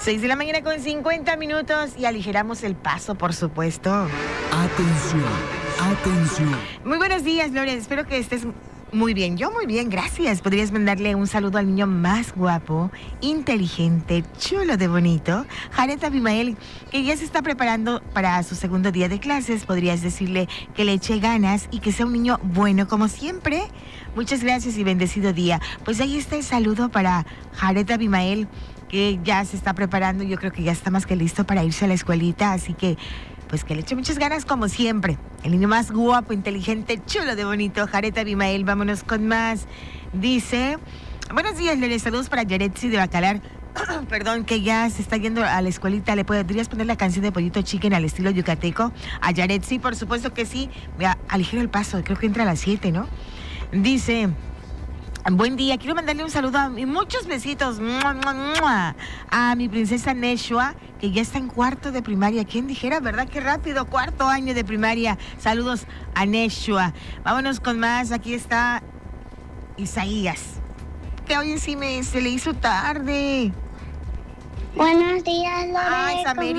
6 de la mañana con 50 minutos y aligeramos el paso, por supuesto. Atención, atención. Muy buenos días, Loren. Espero que estés muy bien. Yo muy bien, gracias. ¿Podrías mandarle un saludo al niño más guapo, inteligente, chulo de bonito, Jared Abimael, que ya se está preparando para su segundo día de clases? ¿Podrías decirle que le eche ganas y que sea un niño bueno como siempre? Muchas gracias y bendecido día. Pues ahí está el saludo para Jared Abimael, que ya se está preparando. Yo creo que ya está más que listo para irse a la escuelita, así que pues que le eche muchas ganas como siempre. El niño más guapo, inteligente, chulo de bonito, Jared Abimael. Vámonos con más. Dice, buenos días, Lele, saludos para Yaretsi de Bacalar. Perdón, que ya se está yendo a la escuelita. ¿Le podrías poner la canción de Pollito Chicken al estilo yucateco? A Yaretsi, por supuesto que sí. Mira, aligero el paso, creo que entra a las 7, ¿no? Dice, buen día, quiero mandarle un saludo y muchos besitos a mi princesa Neshua, que ya está en cuarto de primaria. ¿Quién dijera, verdad? Qué rápido, cuarto año de primaria. Saludos a Neshua. Vámonos con más. Aquí está Isaías, que hoy sí se le hizo tarde. Buenos días, Lore. Ay, Sameri.